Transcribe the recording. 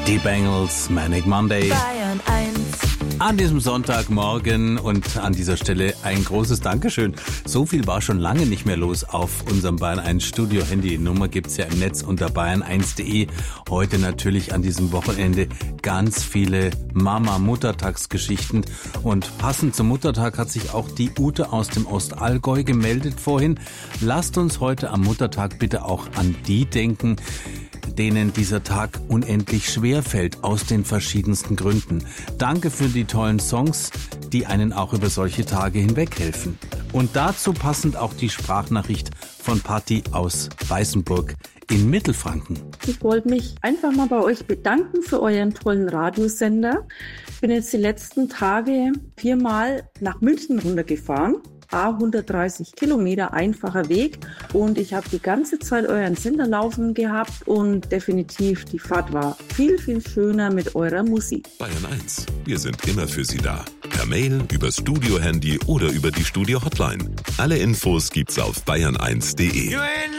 Die Bangles, Manic Monday. Bayern 1. An diesem Sonntagmorgen und an dieser Stelle ein großes Dankeschön. So viel war schon lange nicht mehr los auf unserem Bayern 1 Studio-Handy. Die Nummer gibt's ja im Netz unter bayern1.de. Heute natürlich an diesem Wochenende ganz viele Muttertagsgeschichten. Und passend zum Muttertag hat sich auch die Ute aus dem Ostallgäu gemeldet vorhin. Lasst uns heute am Muttertag bitte auch an die denken, denen dieser Tag unendlich schwer fällt, aus den verschiedensten Gründen. Danke für die tollen Songs, die einen auch über solche Tage hinweg helfen. Und dazu passend auch die Sprachnachricht von Patti aus Weißenburg in Mittelfranken. Ich wollte mich einfach mal bei euch bedanken für euren tollen Radiosender. Ich bin jetzt die letzten Tage 4-mal nach München runtergefahren. 130 Kilometer, einfacher Weg, und ich habe die ganze Zeit euren Sender laufen gehabt und definitiv die Fahrt war viel, viel schöner mit eurer Musik. Bayern 1, wir sind immer für Sie da. Per Mail, übers Studio-Handy oder über die Studio-Hotline. Alle Infos gibt's auf bayern1.de.